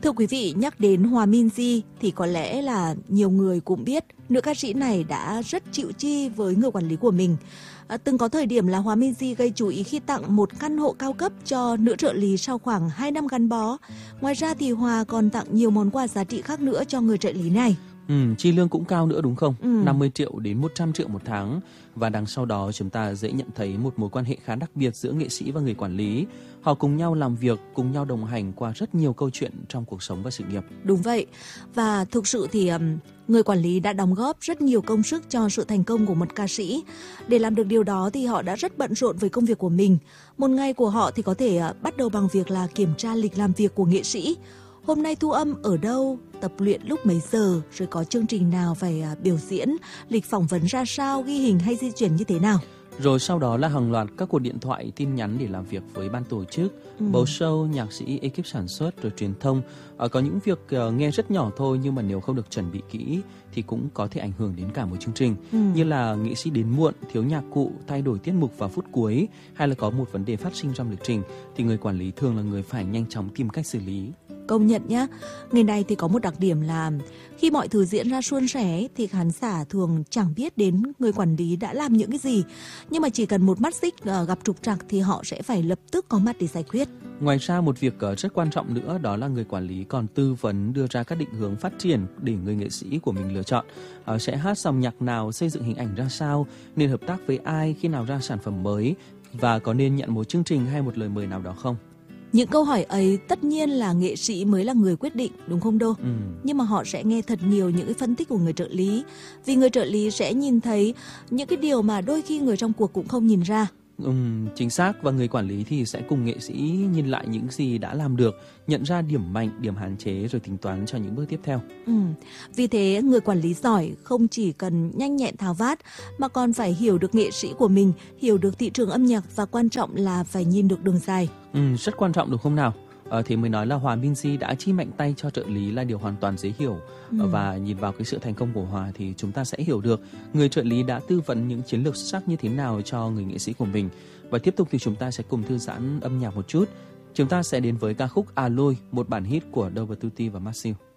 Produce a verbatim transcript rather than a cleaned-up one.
Thưa quý vị, nhắc đến Hòa Minzy thì có lẽ là nhiều người cũng biết nữ ca sĩ này đã rất chịu chi với người quản lý của mình. À, từng có thời điểm là Hòa Minzy gây chú ý khi tặng một căn hộ cao cấp cho nữ trợ lý sau khoảng hai năm gắn bó. Ngoài ra thì Hòa còn tặng nhiều món quà giá trị khác nữa cho người trợ lý này. Ừ, chi lương cũng cao nữa đúng không? Ừ. năm mươi triệu đến một trăm triệu một tháng. Và đằng sau đó chúng ta dễ nhận thấy một mối quan hệ khá đặc biệt giữa nghệ sĩ và người quản lý. Họ cùng nhau làm việc, cùng nhau đồng hành qua rất nhiều câu chuyện trong cuộc sống và sự nghiệp. Đúng vậy. Và thực sự thì um, người quản lý đã đóng góp rất nhiều công sức cho sự thành công của một ca sĩ. Để làm được điều đó thì họ đã rất bận rộn với công việc của mình. Một ngày của họ thì có thể uh, bắt đầu bằng việc là kiểm tra lịch làm việc của nghệ sĩ. Hôm nay thu âm ở đâu, tập luyện lúc mấy giờ, rồi có chương trình nào phải uh, biểu diễn, lịch phỏng vấn ra sao, ghi hình hay di chuyển như thế nào. Rồi sau đó là hàng loạt các cuộc điện thoại, tin nhắn để làm việc với ban tổ chức, ừ. bầu show, nhạc sĩ, ekip sản xuất, rồi truyền thông. À, có những việc uh, nghe rất nhỏ thôi nhưng mà nếu không được chuẩn bị kỹ thì cũng có thể ảnh hưởng đến cả một chương trình. ừ. Như là nghệ sĩ đến muộn, thiếu nhạc cụ, thay đổi tiết mục vào phút cuối, hay là có một vấn đề phát sinh trong lịch trình thì người quản lý thường là người phải nhanh chóng tìm cách xử lý. Công nhận nhá, ngày này thì có một đặc điểm là khi mọi thứ diễn ra suôn sẻ thì khán giả thường chẳng biết đến người quản lý đã làm những cái gì. Nhưng mà chỉ cần một mắt xích gặp trục trặc thì họ sẽ phải lập tức có mặt để giải quyết. Ngoài ra một việc rất quan trọng nữa đó là người quản lý còn tư vấn đưa ra các định hướng phát triển để người nghệ sĩ của mình lựa chọn. À, sẽ hát dòng nhạc nào, xây dựng hình ảnh ra sao, nên hợp tác với ai, khi nào ra sản phẩm mới và có nên nhận một chương trình hay một lời mời nào đó không. Những câu hỏi ấy tất nhiên là nghệ sĩ mới là người quyết định, đúng không Đô? Ừ. Nhưng mà họ sẽ nghe thật nhiều những cái phân tích của người trợ lý. Vì người trợ lý sẽ nhìn thấy những cái điều mà đôi khi người trong cuộc cũng không nhìn ra. Ừ, chính xác. Và người quản lý thì sẽ cùng nghệ sĩ nhìn lại những gì đã làm được, nhận ra điểm mạnh, điểm hạn chế rồi tính toán cho những bước tiếp theo. Ừ. Vì thế người quản lý giỏi không chỉ cần nhanh nhẹn tháo vát mà còn phải hiểu được nghệ sĩ của mình, hiểu được thị trường âm nhạc và quan trọng là phải nhìn được đường dài. Ừ, rất quan trọng đúng không nào? À, thế mới nói là Hòa Minzy đã chi mạnh tay cho trợ lý là điều hoàn toàn dễ hiểu. ừ. Và nhìn vào cái sự thành công của Hòa thì chúng ta sẽ hiểu được người trợ lý đã tư vấn những chiến lược xuất sắc như thế nào cho người nghệ sĩ của mình. Và tiếp tục thì chúng ta sẽ cùng thư giãn âm nhạc một chút. Chúng ta sẽ đến với ca khúc À Lôi, một bản hit của Dover Tutti và Masew.